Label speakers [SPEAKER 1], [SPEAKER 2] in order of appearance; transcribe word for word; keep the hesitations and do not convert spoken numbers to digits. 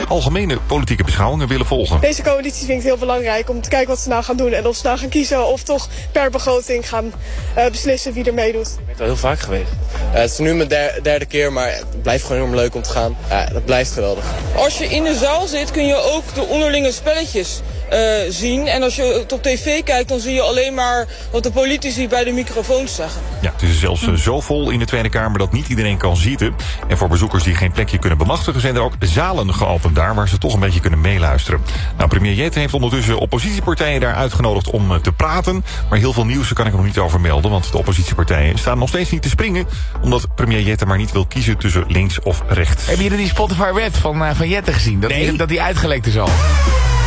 [SPEAKER 1] algemene politieke beschouwingen willen volgen.
[SPEAKER 2] Deze coalitie vind ik heel belangrijk om te kijken wat ze nou gaan doen. En of ze nou gaan kiezen of toch per begroting gaan uh, beslissen wie er meedoet.
[SPEAKER 3] Ik ben al heel vaak geweest. Uh, het is nu mijn der, derde keer, maar het blijft gewoon enorm leuk om te gaan. Uh, dat blijft geweldig.
[SPEAKER 4] Als je in de zaal zit kun je ook de onderlinge spelletjes uh, zien. En als je het op tv kijkt, dan zie je alleen maar wat de politici bij de microfoons zeggen.
[SPEAKER 1] Ja, het is zelfs uh, zo vol in de Tweede Kamer dat niet iedereen kan zitten. En voor bezoekers die geen plekje kunnen bemachtigen zijn er ook zalen geopend daar waar ze toch een beetje kunnen meeluisteren. Nou, premier Jette heeft ondertussen oppositiepartijen daar uitgenodigd om uh, te praten. Maar heel veel nieuws kan ik er nog niet over melden, want de oppositiepartijen staan nog steeds niet te springen, omdat premier Jette maar niet wil kiezen tussen links of rechts.
[SPEAKER 5] Hebben jullie die Spotify Red van, uh, van Jette gezien? Dat,
[SPEAKER 1] nee.
[SPEAKER 5] die, dat die uitgelekt is al.